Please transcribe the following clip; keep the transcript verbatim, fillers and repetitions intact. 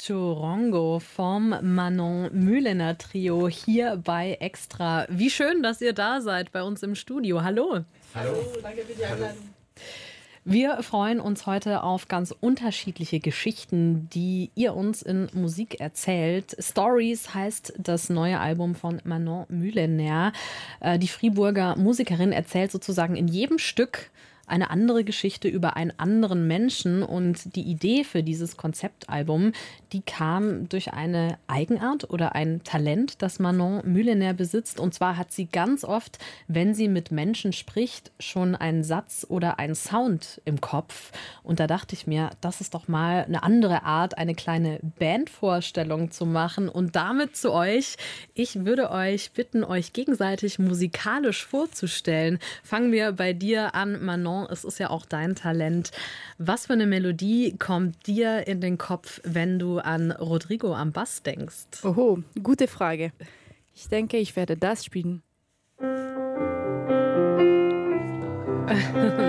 Chorongo vom Manon Mühlener Trio hier bei Extra. Wie schön, dass ihr da seid bei uns im Studio. Hallo. Hallo, danke für die Einladung. Wir freuen uns heute auf ganz unterschiedliche Geschichten, die ihr uns in Musik erzählt. Stories heißt das neue Album von Manon Mühlener. Die Friburger Musikerin erzählt sozusagen in jedem Stück eine andere Geschichte über einen anderen Menschen, und die Idee für dieses Konzeptalbum, die kam durch eine Eigenart oder ein Talent, das Manon Mühlener besitzt. Und zwar hat sie ganz oft, wenn sie mit Menschen spricht, schon einen Satz oder einen Sound im Kopf. Und da dachte ich mir, das ist doch mal eine andere Art, eine kleine Bandvorstellung zu machen. Und damit zu euch. Ich würde euch bitten, euch gegenseitig musikalisch vorzustellen. Fangen wir bei dir an, Manon. Es ist ja auch dein Talent. Was für eine Melodie kommt dir in den Kopf, wenn du an Rodrigo am Bass denkst? Oho, gute Frage. Ich denke, ich werde das spielen.